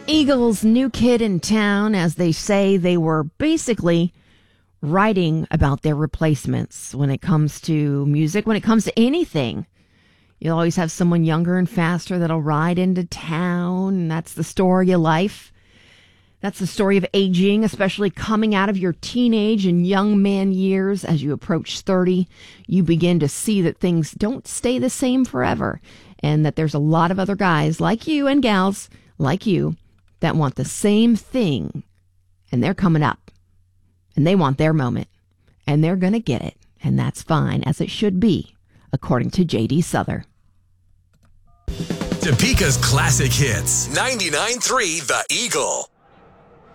Eagles' new kid in town, as they say, they were basically writing about their replacements when it comes to music, when it comes to anything. You'll always have someone younger and faster that'll ride into town, and that's the story of life. That's the story of aging, especially coming out of your teenage and young man years. As you approach 30, you begin to see that things don't stay the same forever, and that there's a lot of other guys like you and gals like you that want the same thing, and they're coming up, and they want their moment, and they're going to get it, and that's fine, as it should be, according to J.D. Souther. Topeka's classic hits. 99.3 The Eagle.